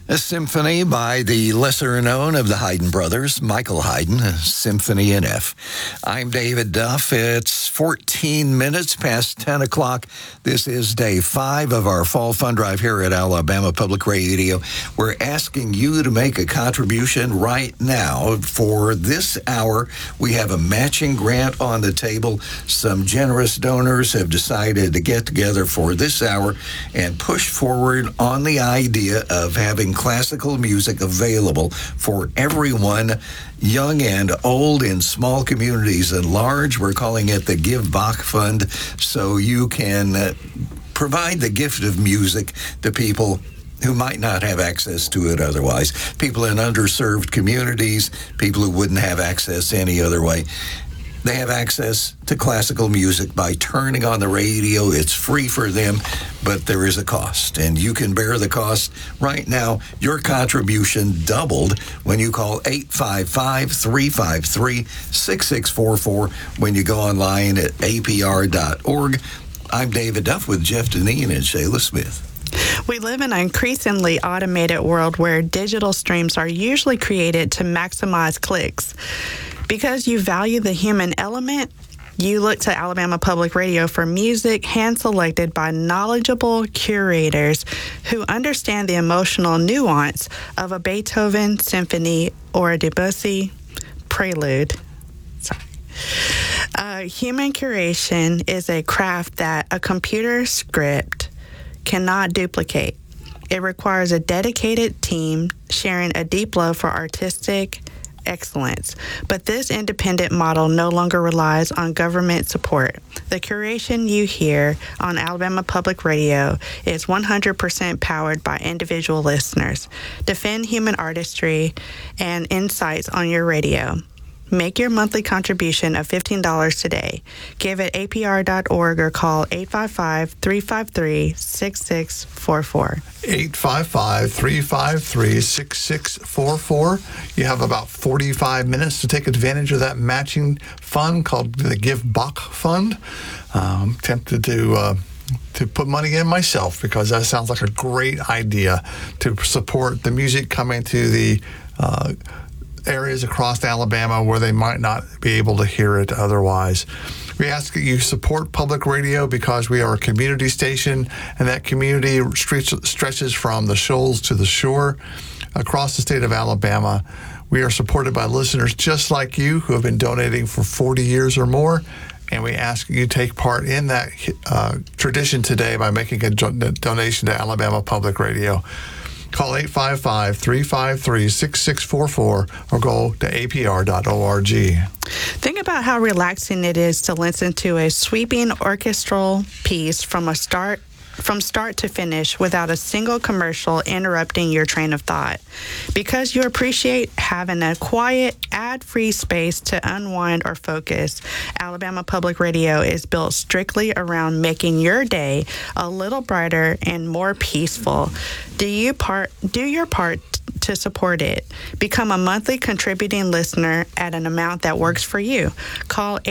A symphony by the lesser known of the Haydn brothers, Michael Haydn, a Symphony in F. I'm David Duff. It's 14 minutes past 10 o'clock. This is day 5 of our Fall Fund Drive here at Alabama Public Radio. We're asking you to make a contribution right now. For this hour, we have a matching grant on the table. Some generous donors have decided to get together for this hour and push forward on the idea of having classical music available for everyone, young and old, in small communities and large. We're calling it the Give Bach Fund, so you can provide the gift of music to people who might not have access to it otherwise. People in underserved communities, people who wouldn't have access any other way. They have access to classical music by turning on the radio. It's free for them, but there is a cost, and you can bear the cost. Right now, your contribution doubled when you call 855-353-6644 when you go online at apr.org. I'm David Duff with Jeff Deneen and Shayla Smith. We live in an increasingly automated world where digital streams are usually created to maximize clicks. Because you value the human element, you look to Alabama Public Radio for music hand-selected by knowledgeable curators who understand the emotional nuance of a Beethoven symphony or a Debussy prelude. Human curation is a craft that a computer script cannot duplicate. It requires a dedicated team sharing a deep love for artistic excellence. But this independent model no longer relies on government support. The curation you hear on Alabama Public Radio is 100% powered by individual listeners. Defend human artistry and insights on your radio. Make your monthly contribution of $15 today. Give at apr.org or call 855-353-6644. 855-353-6644. You have about 45 minutes to take advantage of that matching fund called the Give Bach Fund. I'm tempted to put money in myself because that sounds like a great idea to support the music coming to the areas across Alabama where they might not be able to hear it otherwise. We ask that you support public radio because we are a community station, and that community stretches from the shoals to the shore across the state of Alabama. We are supported by listeners just like you who have been donating for 40 years or more, and we ask you to take part in that tradition today by making a donation to Alabama Public Radio. Call 855-353-6644 or go to apr.org. Think about how relaxing it is to listen to a sweeping orchestral piece from start to finish without a single commercial interrupting your train of thought. Because you appreciate having a quiet, ad-free space to unwind or focus, Alabama Public Radio is built strictly around making your day a little brighter and more peaceful. Do your part to support it. Become a monthly contributing listener at an amount that works for you. Call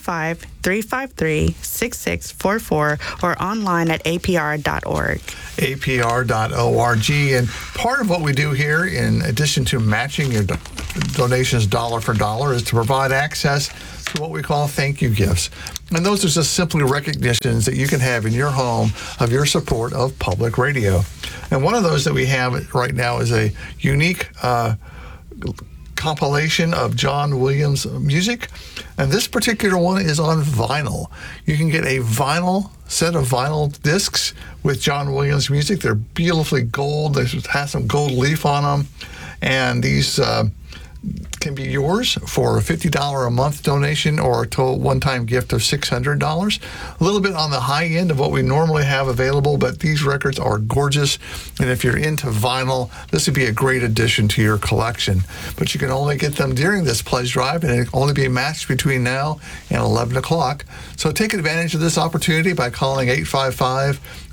855-353-6644 or online at apr.org. apr.org. And part of what we do here, in addition to matching your donations dollar for dollar, is to provide access to what we call thank you gifts. And those are just simply recognitions that you can have in your home of your support of public radio. And one of those that we have right now is a unique compilation of John Williams music. And this particular one is on vinyl. You can get a set of vinyl discs with John Williams music. They're beautifully gold. They have some gold leaf on them. And these can be yours for a $50 a month donation or a total one-time gift of $600. A little bit on the high end of what we normally have available, but these records are gorgeous. And if you're into vinyl, this would be a great addition to your collection. But you can only get them during this pledge drive, and it'll only be matched between now and 11 o'clock. So take advantage of this opportunity by calling 855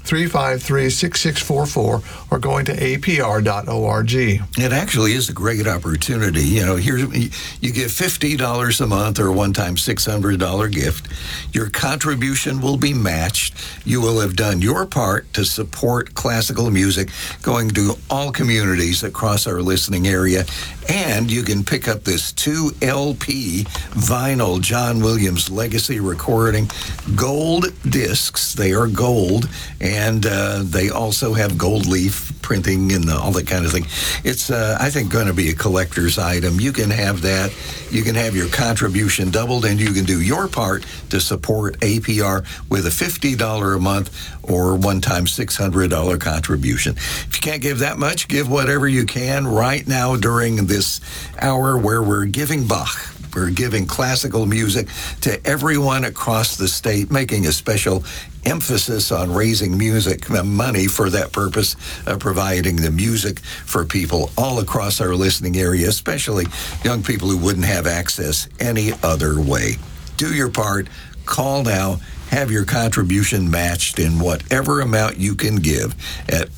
353-6644 or going to apr.org. It actually is a great opportunity. Here you give $50 a month or a one-time $600 gift. Your contribution will be matched. You will have done your part to support classical music going to all communities across our listening area. And you can pick up this 2 LP vinyl John Williams Legacy recording, gold discs. They are gold, and they also have gold leaf printing and all that kind of thing. It's, I think, going to be a collector's item. You can have that. You can have your contribution doubled, and you can do your part to support APR with a $50 a month or one-time $600 contribution. If you can't give that much, give whatever you can right now during this hour where we're giving Bach. We're giving classical music to everyone across the state, making a special emphasis on raising music money for that purpose of providing the music for people all across our listening area, especially young people who wouldn't have access any other way. Do your part. Call now. Have your contribution matched in whatever amount you can give at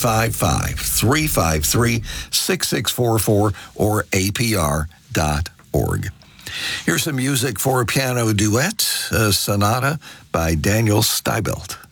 855-353-6644 or apr.org. Here's some music for a piano duet, a sonata by Daniel Steibelt.